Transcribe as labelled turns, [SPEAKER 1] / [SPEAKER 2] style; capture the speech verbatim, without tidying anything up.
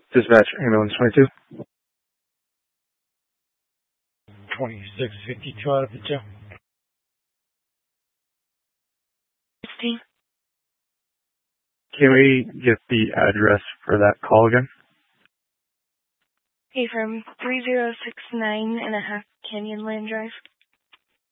[SPEAKER 1] Dispatch, ambulance twenty-two.
[SPEAKER 2] twenty-six fifty-two out of the two.
[SPEAKER 3] sixteen.
[SPEAKER 1] Can we get the address for that call again?
[SPEAKER 3] Okay, from three zero six nine and a half Canyonland Drive.